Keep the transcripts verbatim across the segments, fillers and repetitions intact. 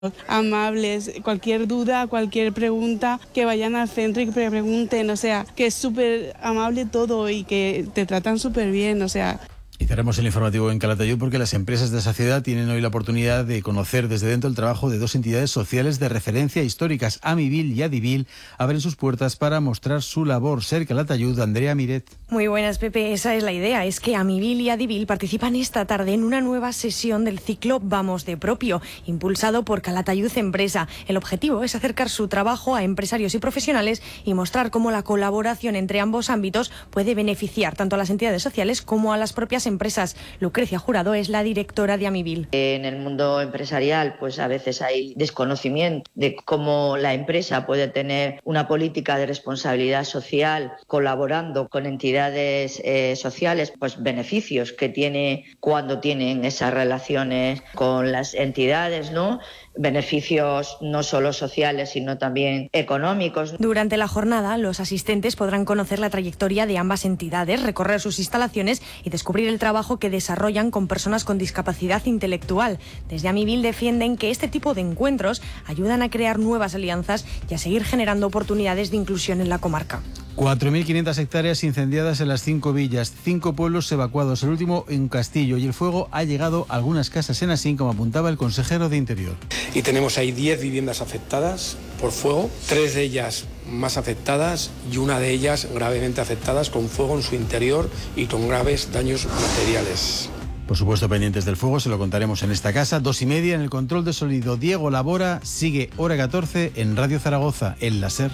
amables, cualquier duda, cualquier pregunta, que vayan al centro y que pregunten, o sea, que es súper amable todo y que te tratan súper bien, o sea. Y cerramos el informativo en Calatayud porque las empresas de esa ciudad tienen hoy la oportunidad de conocer desde dentro el trabajo de dos entidades sociales de referencia históricas. Amivil y Adivil abren sus puertas para mostrar su labor. Ser Calatayud, Andrea Miret. Muy buenas, Pepe. Esa es la idea. Es que Amivil y Adivil participan esta tarde en una nueva sesión del ciclo Vamos de Propio, impulsado por Calatayud Empresa. El objetivo es acercar su trabajo a empresarios y profesionales y mostrar cómo la colaboración entre ambos ámbitos puede beneficiar tanto a las entidades sociales como a las propias empresas. empresas. Lucrecia Jurado es la directora de Amivil. En el mundo empresarial, pues a veces hay desconocimiento de cómo la empresa puede tener una política de responsabilidad social colaborando con entidades eh, sociales, pues beneficios que tiene cuando tienen esas relaciones con las entidades, ¿no? Beneficios no solo sociales, sino también económicos. Durante la jornada, los asistentes podrán conocer la trayectoria de ambas entidades, recorrer sus instalaciones y descubrir el trabajo que desarrollan con personas con discapacidad intelectual. Desde Amivil defienden que este tipo de encuentros ayudan a crear nuevas alianzas y a seguir generando oportunidades de inclusión en la comarca. cuatro mil quinientas hectáreas incendiadas en las cinco villas, cinco pueblos evacuados, el último en Castillo, y el fuego ha llegado a algunas casas en Asín, como apuntaba el consejero de Interior. Y tenemos ahí diez viviendas afectadas por fuego, tres de ellas más afectadas y una de ellas gravemente afectadas con fuego en su interior y con graves daños materiales. Por supuesto, pendientes del fuego, se lo contaremos en esta casa. Dos y media en el control de sonido. Diego Labora sigue hora catorce en Radio Zaragoza, el láser.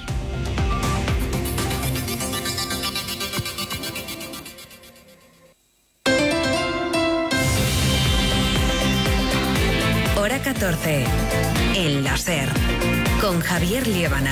Hora catorce, el láser, con Javier Liébana.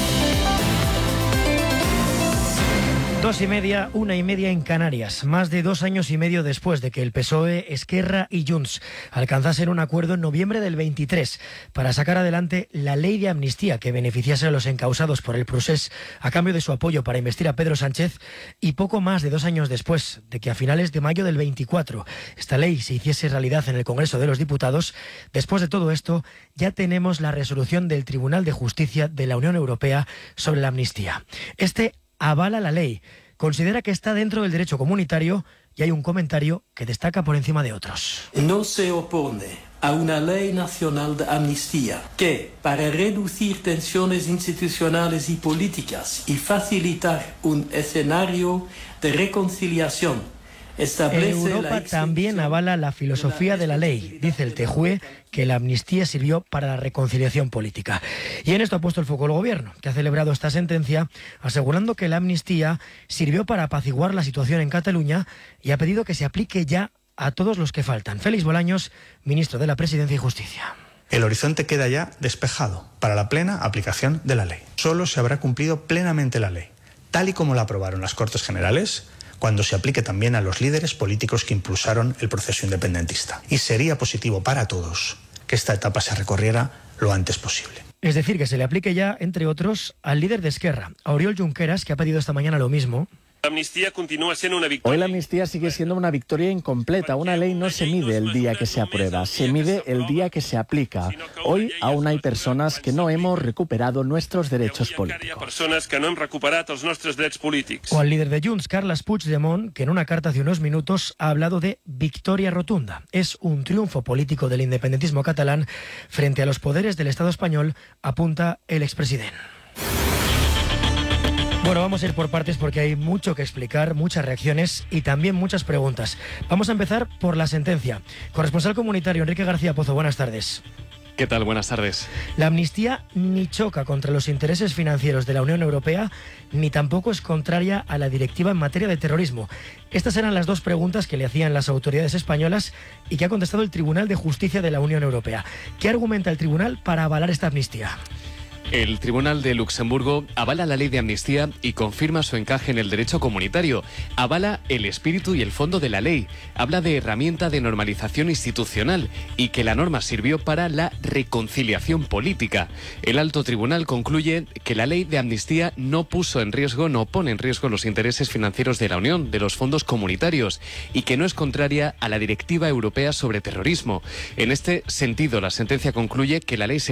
Dos y media, una y media en Canarias. Más de dos años y medio después de que el P S O E, Esquerra y Junts alcanzasen un acuerdo en noviembre del veintitrés para sacar adelante la ley de amnistía que beneficiase a los encausados por el procés a cambio de su apoyo para investir a Pedro Sánchez, y poco más de dos años después de que a finales de mayo del veinticuatro esta ley se hiciese realidad en el Congreso de los Diputados, después de todo esto ya tenemos la resolución del Tribunal de Justicia de la Unión Europea sobre la amnistía. Este avala la ley, considera que está dentro del derecho comunitario y hay un comentario que destaca por encima de otros. No se opone a una ley nacional de amnistía que, para reducir tensiones institucionales y políticas y facilitar un escenario de reconciliación, establece Europa la también avala la filosofía de la ley. Dice el T J U E que la amnistía sirvió para la reconciliación política. Y en esto ha puesto el foco el Gobierno, que ha celebrado esta sentencia asegurando que la amnistía sirvió para apaciguar la situación en Cataluña y ha pedido que se aplique ya a todos los que faltan. Félix Bolaños, ministro de la Presidencia y Justicia. El horizonte queda ya despejado para la plena aplicación de la ley. Solo se habrá cumplido plenamente la ley, tal y como la aprobaron las Cortes Generales, cuando se aplique también a los líderes políticos que impulsaron el proceso independentista. Y sería positivo para todos que esta etapa se recorriera lo antes posible. Es decir, que se le aplique ya, entre otros, al líder de Esquerra, a Oriol Junqueras, que ha pedido esta mañana lo mismo. La amnistía continúa siendo una victoria. Hoy la amnistía sigue siendo una victoria incompleta. Una ley no se mide el día que se aprueba, se mide el día que se aplica. Hoy aún hay personas que no hemos recuperado nuestros derechos políticos. Personas que no han recuperado los nuestros derechos políticos. O al líder de Junts, Carles Puigdemont, que en una carta hace unos minutos ha hablado de victoria rotunda. Es un triunfo político del independentismo catalán frente a los poderes del Estado español, apunta el expresidente. Bueno, vamos a ir por partes porque hay mucho que explicar, muchas reacciones y también muchas preguntas. Vamos a empezar por la sentencia. Corresponsal comunitario Enrique García Pozo, buenas tardes. ¿Qué tal? Buenas tardes. La amnistía ni choca contra los intereses financieros de la Unión Europea, ni tampoco es contraria a la directiva en materia de terrorismo. Estas eran las dos preguntas que le hacían las autoridades españolas y que ha contestado el Tribunal de Justicia de la Unión Europea. ¿Qué argumenta el tribunal para avalar esta amnistía? El Tribunal de Luxemburgo avala la ley de amnistía y confirma su encaje en el derecho comunitario. Avala el espíritu y el fondo de la ley. Habla de herramienta de normalización institucional y que la norma sirvió para la reconciliación política. El alto tribunal concluye que la ley de amnistía no puso en riesgo, no pone en riesgo los intereses financieros de la Unión, de los fondos comunitarios, y que no es contraria a la Directiva Europea sobre Terrorismo. En este sentido, la sentencia concluye que la ley se